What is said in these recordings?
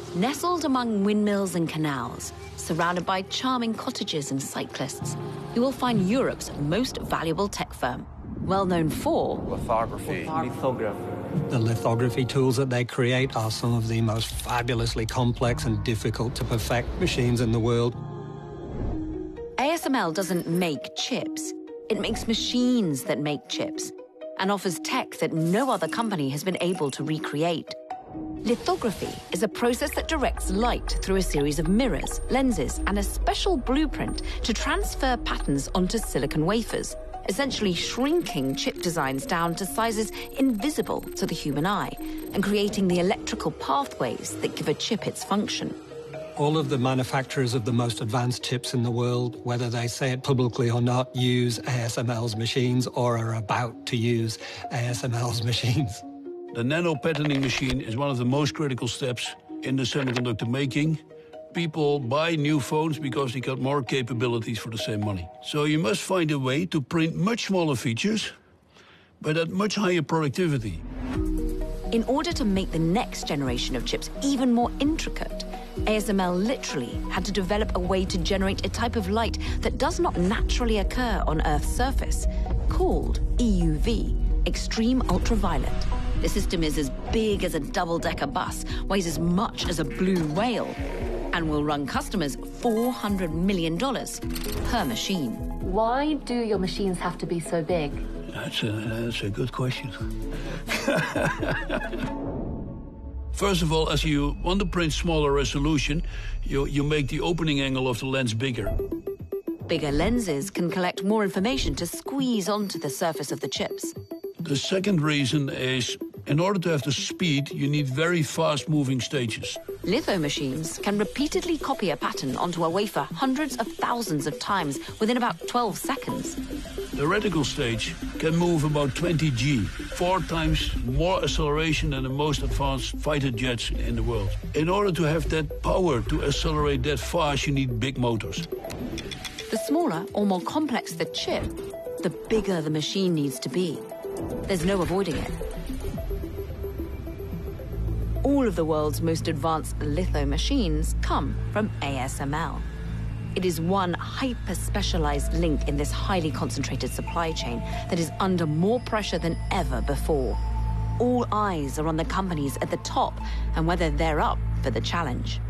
Nestled among windmills and canals, surrounded by charming cottages and cyclists, you will find Europe's most valuable tech firm, well known for lithography. The lithography tools that they create are some of the most fabulously complex and difficult to perfect machines in the world. ASML doesn't make chips. It makes machines that make chips and offers tech that no other company has been able to recreate. Lithography is a process that directs light through a series of mirrors, lenses, and a special blueprint to transfer patterns onto silicon wafers, essentially shrinking chip designs down to sizes invisible to the human eye and creating the electrical pathways that give a chip its function. All of the manufacturers of the most advanced chips in the world, whether they say it publicly or not, use ASML's machines or are about to use ASML's machines. The nano-patterning machine is one of the most critical steps in the semiconductor making. People buy new phones because they got more capabilities for the same money. So you must find a way to print much smaller features, but at much higher productivity. In order to make the next generation of chips even more intricate, ASML literally had to develop a way to generate a type of light that does not naturally occur on Earth's surface, called EUV, extreme ultraviolet. The system is as big as a double-decker bus, weighs as much as a blue whale, and will run customers $400 million per machine. Why do your machines have to be so big? That's a good question. First of all, as you want to print smaller resolution, you make the opening angle of the lens bigger. Bigger lenses can collect more information to squeeze onto the surface of the chips. The second reason is, in order to have the speed, you need very fast-moving stages. Litho machines can repeatedly copy a pattern onto a wafer hundreds of thousands of times within about 12 seconds. The reticle stage can move about 20 G, 4 times more acceleration than the most advanced fighter jets in the world. In order to have that power to accelerate that fast, you need big motors. The smaller or more complex the chip, the bigger the machine needs to be. There's no avoiding it. All of the world's most advanced litho machines come from ASML. It is one hyper-specialized link in this highly concentrated supply chain that is under more pressure than ever before. All eyes are on the companies at the top and whether they're up for the challenge.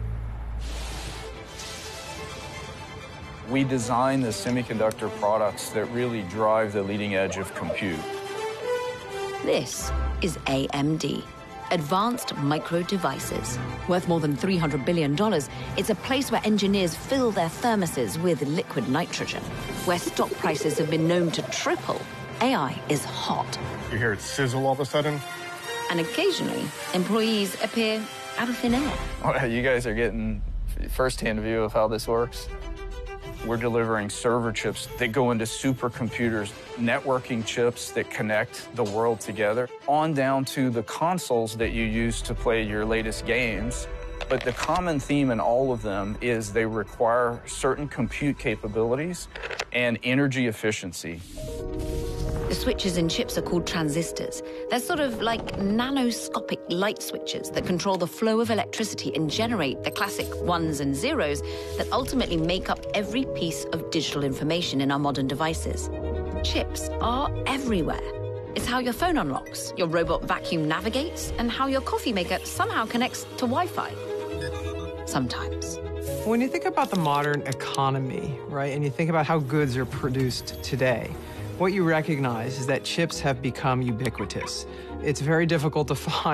We design the semiconductor products that really drive the leading edge of compute. This is AMD. Advanced Micro Devices. Worth more than $300 billion, it's a place where engineers fill their thermoses with liquid nitrogen. Where stock prices have been known to triple, AI is hot. You hear it sizzle all of a sudden? And occasionally, employees appear out of thin air. Oh, you guys are getting first-hand view of how this works. We're delivering server chips that go into supercomputers, networking chips that connect the world together, on down to the consoles that you use to play your latest games. But the common theme in all of them is they require certain compute capabilities and energy efficiency. The switches in chips are called transistors. They're sort of like nanoscopic light switches that control the flow of electricity and generate the classic ones and zeros that ultimately make up every piece of digital information in our modern devices. Chips are everywhere. It's how your phone unlocks, your robot vacuum navigates, and how your coffee maker somehow connects to Wi-Fi. Sometimes. When you think about the modern economy, right, and you think about how goods are produced today, what you recognize is that chips have become ubiquitous. It's very difficult to find